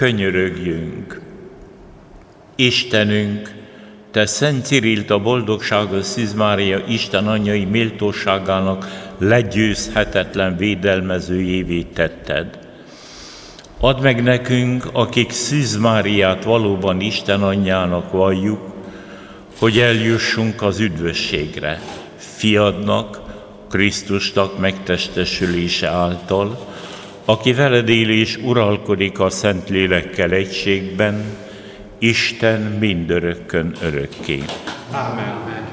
könyörögjünk. Istenünk, Te Szent Cirilt a boldogságos Szűz Mária Isten anyjai méltóságának legyőzhetetlen védelmezőjévé tetted. Add meg nekünk, akik Szűz Máriát valóban Isten anyjának valljuk, hogy eljussunk az üdvösségre, Fiadnak, Krisztusnak megtestesülése által, aki veled él és uralkodik a Szentlélekkel egységben, Isten mindörökkön örökké. Ámen.